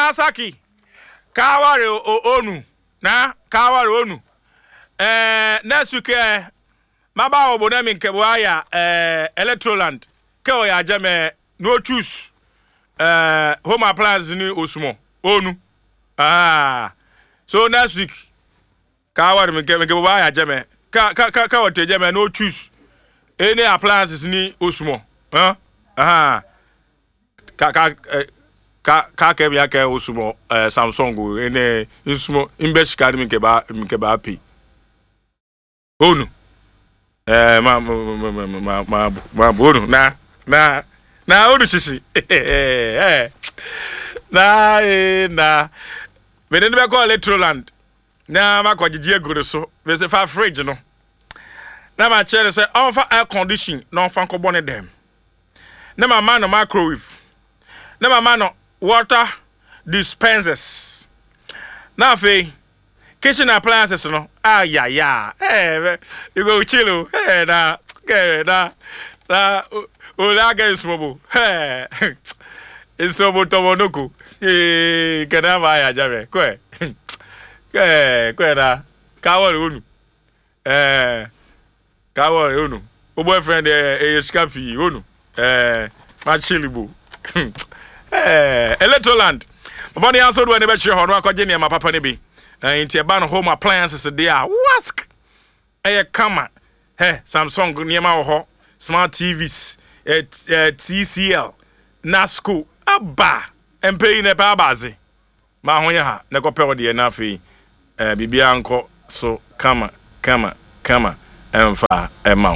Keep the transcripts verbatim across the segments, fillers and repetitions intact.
Kawasaki Kawari onu na Kawari onu eh next week eh maba obodo mi nkebo aya eh Electroland ke o ya jeme no choose eh home appliance ni Osumo onu ah so next week Kawari mi nkebo aya jeme ka ka ka o te jeme no choose any appliances ni Osumo huh ah ka ka ka ka ke bia ke Osumo eh Samsung ene Osumo imbesh card mi nkeba mi nkeba pi onu eh ma ma ma ma ma onu na na na onu sisi eh na eh na me ne be call Electroland na ma kwagije eguru so be se fa fridge no na ma chere se on fa air condition na on fa ko bone dem na ma man no microwave na ma man no water dispensers na fe kitchen appliances no ah ya ya eh you go chill eh na eh na na o la ga ismobo eh ismobo to monoko eh kana ba ya jabe kwe eh kwe na kawo unu eh kawo unu o boyfriend eh e scafi unu eh ma chilibu eh Electroland body answer do any be che ho no akwaje ne ma papa ne bi inti eba no home appliances there wask eh kama eh Samsung niema wo ho smart T Vs eh T C L Nasco aba empei ne pa baze ma ho ye ha ne ko pe wo de na afi eh bibia nko so kama kama kama emfa ema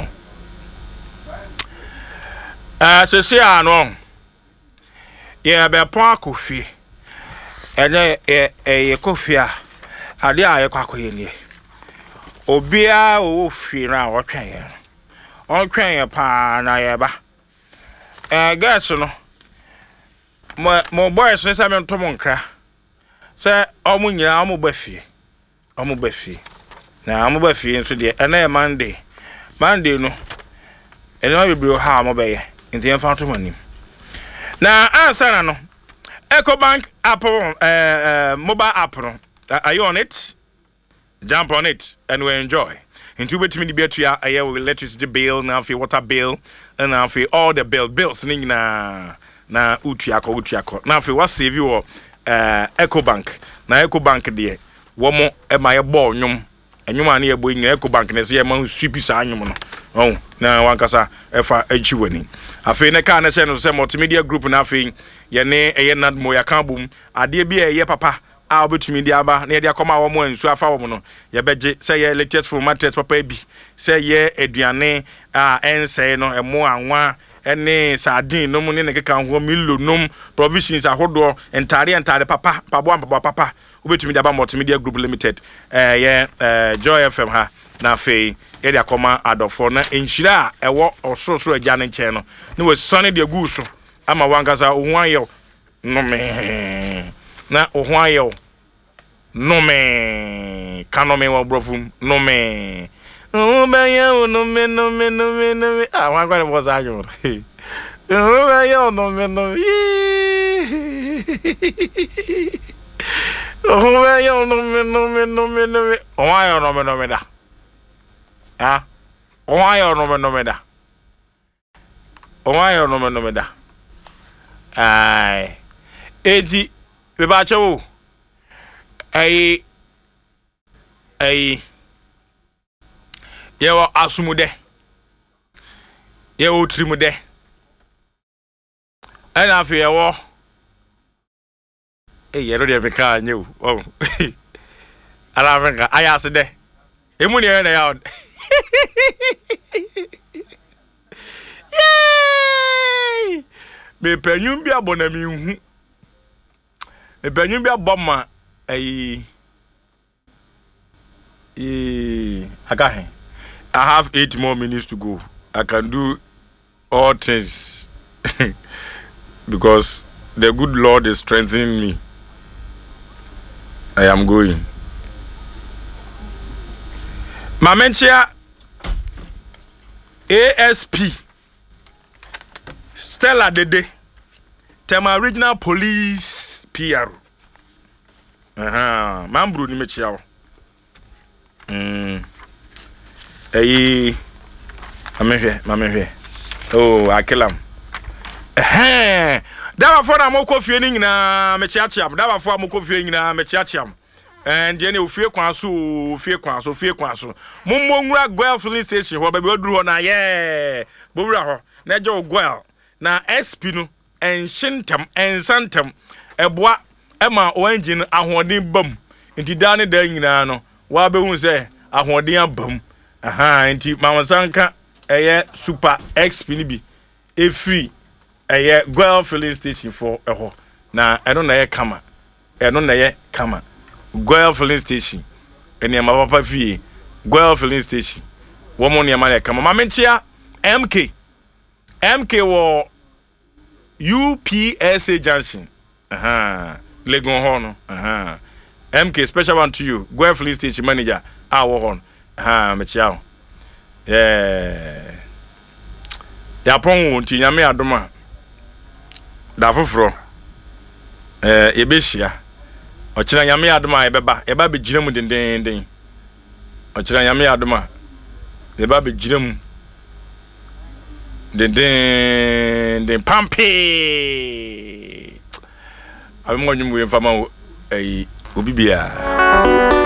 ah so se ano ye be pon akofi ene eh eh kofia ade a ye kwakoye nie obia o fi na o twen ye o twen ye pa na ye ba eh get no mo mo boys se me nto mo nkra se o mu nyina o mu ba fie o mu ba fie na o mu ba fie nso de ena ye Monday Monday no ene o bibiro ha mo ba ye nti en fa to manim na answer na no EcoBank app uh, uh, mobile app no uh, are you on it? Jump on it and we enjoy. Into wait me be to ya I will electricity bill now for water bill and now for all the bill bills ning na na utiako utiako. Now for what save you uh EcoBank. Na EcoBank de wo mo e ma ye ball nyum enyuma na ye boy EcoBank na se ye ma sweep sa anyum no. Oh na wankasa efa achiwani. Afi ne ka na se no se multimedia group na afi ye ne eye nadmo ya kan bum ade bi eye papa a obetumi dia ba na ye dia koma wo mo ansu afa wo no ye beje se ye latest for matters papa bi se ye aduane a ense no emo anwa ene sardine no mu ne keka ho milo nom provisions ahodo entare entare papa pabo papa papa obetumi dia ba multimedia group limited eh ye eh Joy F M ha na fe ye dia koma adofo na enhira ewo osoro agya ne nche no ne we sone de gu so ama wangaza ohwayo no me na ohwayo no me kanome wo brofum no me o be ya no me no me no me no me ah wa gwa bo za yo o be ya no me no o be ya no me no me no me no me ohwayo no me no me da ah ohwayo no me no me da ohwayo no me no me da ai edi be ba chewo ai ai yewo asumude yewo trimude ana afi yewo e yero de be ka nyu oh ala venga aya se de emu ne na ya yay me penyum bi abona mi hu me penyum bi aboma ai eh again I have eight more minutes to go. I can do all things because the good Lord is strengthening me. I am going. Mamentia A S P Stella Dede Tema Regional Police P R aha mambru ni mechia wo mm eyi mamehwe mamehwe oh akilam eh dawa fo na moko fie ni nyina mechiachiam dawa fo amoko fie nyina mechiachiam and ye ne ofie kwan so ofie kwan so ofie kwan so mommo nwura Goil filling station ho ba be oduru ho na ye bowura ho na je Goil na S P no enshintem ensantem eboa ema o engine ahoden bam nti da ne da nyina no wa be hu se ahoden abam aha nti mawansanka eye super X P ni bi e free eye Goil filling station for eho na eno na ye kama eno na ye kama Goil filling station eni ma papa fie Goil filling station wo mo ne ma na kama mamentia M K M K wo U P S A junction aha Legon Horn aha M K special one to you Goil filling station manager ah wo hon aha me chia yeah ya pon nti nyame adoma da foforo eh yebehia ochira nyame adoma ebeba eba be girem denden den ochira nyame adoma eba be girem denden den pampe abimo nyum we fama eh obi bia